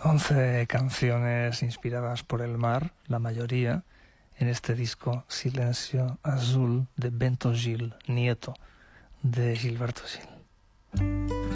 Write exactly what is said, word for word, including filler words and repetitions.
once canciones inspiradas por el mar, la mayoría, en este disco Silencio Azul de Bento Gil, nieto de Gilberto Gil.